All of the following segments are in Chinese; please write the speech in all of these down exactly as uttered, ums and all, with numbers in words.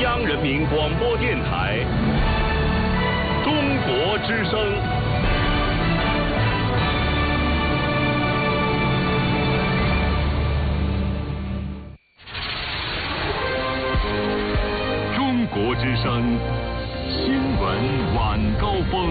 央人民广播电台中国之声。中国之声新闻晚高峰。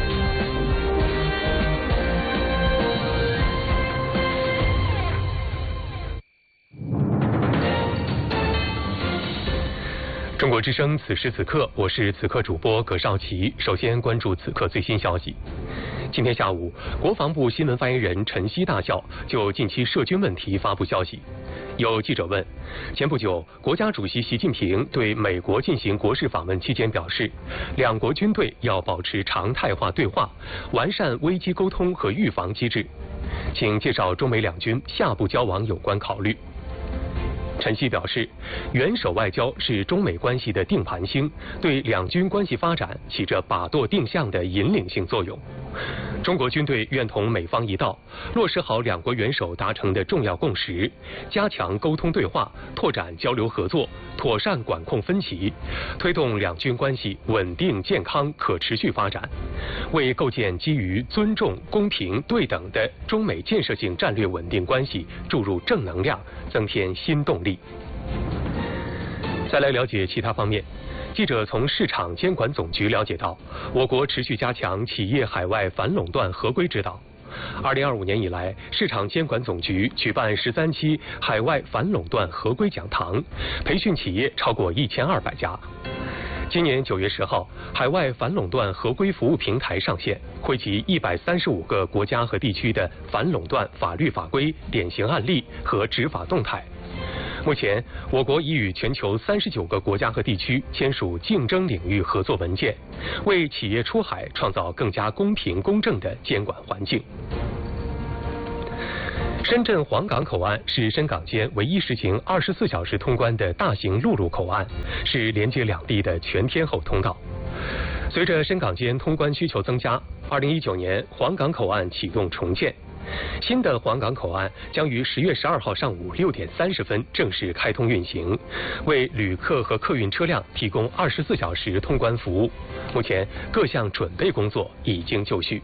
中国之声此时此刻，我是此刻主播葛绍奇。首先关注此刻最新消息。今天下午，国防部新闻发言人陈希大校就近期涉军问题发布消息。有记者问，前不久，国家主席习近平对美国进行国事访问期间表示，两国军队要保持常态化对话，完善危机沟通和预防机制。请介绍中美两军下步交往有关考虑。陈希表示，元首外交是中美关系的定盘星，对两军关系发展起着把舵定向的引领性作用。中国军队愿同美方一道，落实好两国元首达成的重要共识，加强沟通对话，拓展交流合作，妥善管控分歧，推动两军关系稳定、健康、可持续发展，为构建基于尊重、公平、对等的中美建设性战略稳定关系注入正能量，增添新动力。再来了解其他方面。记者从市场监管总局了解到，我国持续加强企业海外反垄断合规指导。二零二五年以来，市场监管总局举办十三期海外反垄断合规讲堂，培训企业超过一千二百家。今年九月十号，海外反垄断合规服务平台上线，汇集一百三十五个国家和地区的反垄断法律法规、典型案例和执法动态。目前，我国已与全球三十九个国家和地区签署竞争领域合作文件，为企业出海创造更加公平公正的监管环境。深圳黄岗口岸是深港间唯一实行二十四小时通关的大型陆路口岸，是连接两地的全天候通道。随着深港间通关需求增加，二零一九年黄岗口岸启动重建。新的黄岗口岸将于十月十二号上午六点三十分正式开通运行，为旅客和客运车辆提供二十四小时通关服务。目前各项准备工作已经就绪。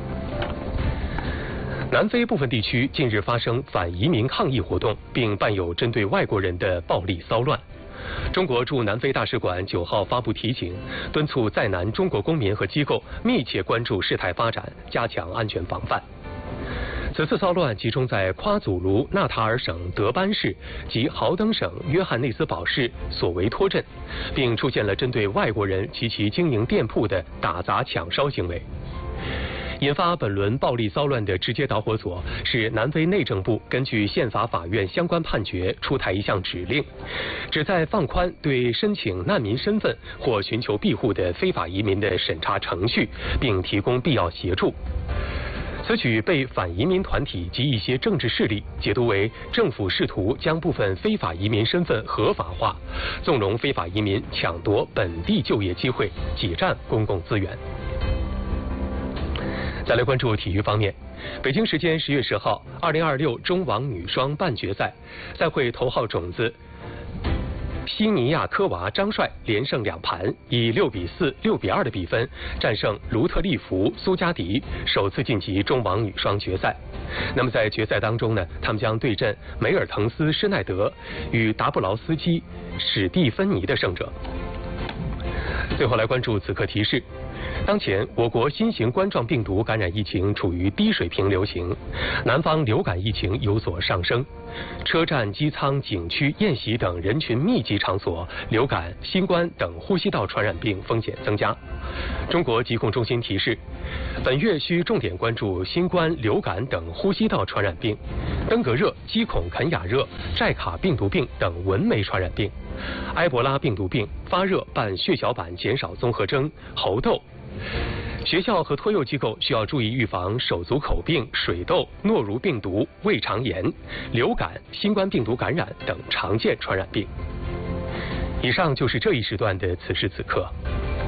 南非部分地区近日发生反移民抗议活动，并伴有针对外国人的暴力骚乱。中国驻南非大使馆九号发布提醒，敦促在南中国公民和机构密切关注事态发展，加强安全防范。此次骚乱集中在夸祖卢纳塔尔省德班市及豪登省约翰内斯堡市索维托镇，并出现了针对外国人及其经营店铺的打砸抢烧行为。引发本轮暴力骚乱的直接导火索是南非内政部根据宪法法院相关判决出台一项指令，旨在放宽对申请难民身份或寻求庇护的非法移民的审查程序，并提供必要协助。此举被反移民团体及一些政治势力解读为政府试图将部分非法移民身份合法化，纵容非法移民抢夺本地就业机会，挤占公共资源。再来关注体育方面，北京时间十月十号，二零二六中网女双半决赛，赛会头号种子西尼亚科娃张帅连胜两盘，以六比四、六比二的比分战胜卢特利弗苏加迪，首次晋级中网女双决赛。那么在决赛当中呢，他们将对阵梅尔滕斯施耐德与达布劳斯基史蒂芬妮的胜者。最后来关注此刻提示。当前，我国新型冠状病毒感染疫情处于低水平流行，南方流感疫情有所上升，车站、机舱、景区、宴席等人群密集场所流感、新冠等呼吸道传染病风险增加。中国疾控中心提示，本月需重点关注新冠、流感等呼吸道传染病、登革热、基孔肯雅热、寨卡病毒病等蚊媒传染病、埃博拉病毒病、发热伴血小板减少综合征、猴痘。学校和托幼机构需要注意预防手足口病、水痘、诺如病毒、胃肠炎、流感、新冠病毒感染等常见传染病。以上就是这一时段的此时此刻。